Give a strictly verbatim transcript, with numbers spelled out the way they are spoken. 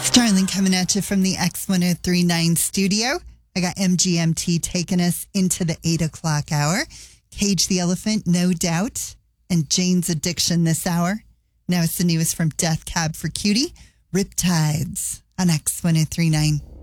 Starling coming at you from the X ten thirty-nine studio. I got M G M T taking us into the eight o'clock hour. Cage the Elephant, No Doubt, and Jane's Addiction this hour. Now it's the newest from Death Cab for Cutie, Riptides on X ten thirty-nine.